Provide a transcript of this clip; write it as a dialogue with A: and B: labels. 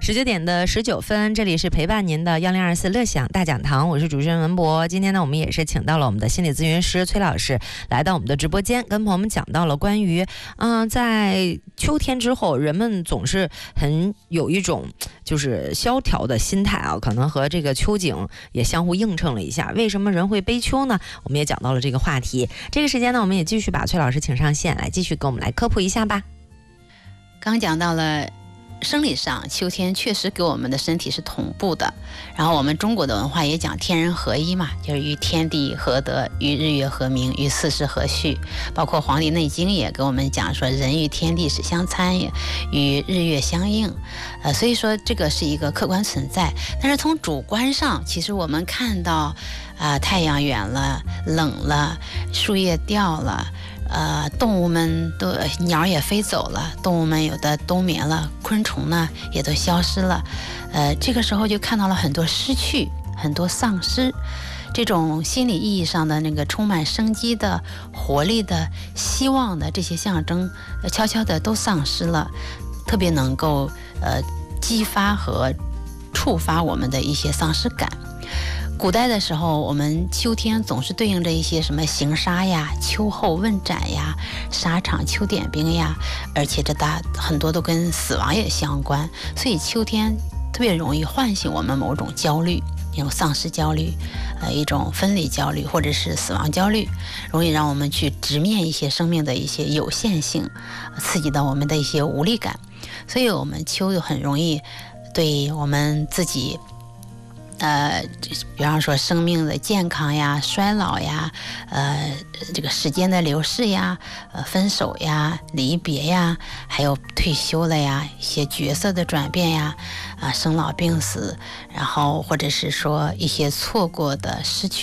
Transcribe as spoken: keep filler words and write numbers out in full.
A: 十九点的十九分，这里是陪伴您的幺零二四乐享大讲堂，我是主持人文博。今天呢，我们也是请到了我们的心理咨询师崔老师来到我们的直播间，跟朋友们讲到了关于，嗯、呃，在秋天之后，人们总是很有一种就是萧条的心态啊，可能和这个秋景也相互映衬了一下。为什么人会悲秋呢？我们也讲到了这个话题。这个时间呢，我们也继续把崔老师请上线，来继续跟我们来科普一下吧。
B: 刚讲到了。生理上，秋天确实给我们的身体是同步的。然后我们中国的文化也讲天人合一嘛，就是与天地合德，与日月合明，与四时合序。包括《黄帝内经》也给我们讲说，人与天地是相参也，与日月相应。呃，所以说这个是一个客观存在。但是从主观上，其实我们看到，啊、呃，太阳远了，冷了，树叶掉了。呃，动物们都鸟也飞走了，动物们有的冬眠了，昆虫呢也都消失了。呃，这个时候就看到了很多失去，很多丧失，这种心理意义上的那个充满生机的、活力的、希望的这些象征，呃、悄悄的都丧失了，特别能够呃激发和触发我们的一些丧失感。古代的时候，我们秋天总是对应着一些什么行杀呀、秋后问斩呀、沙场秋点兵呀，而且这大很多都跟死亡也相关，所以秋天特别容易唤醒我们某种焦虑，一种丧失焦虑，呃，一种分离焦虑或者是死亡焦虑，容易让我们去直面一些生命的一些有限性，刺激到我们的一些无力感，所以我们秋就很容易对我们自己。呃，比方说生命的健康呀、衰老呀，呃，这个时间的流逝呀，呃，分手呀、离别呀，还有退休了呀，一些角色的转变呀，啊、呃，生老病死，然后或者是说一些错过的、失去。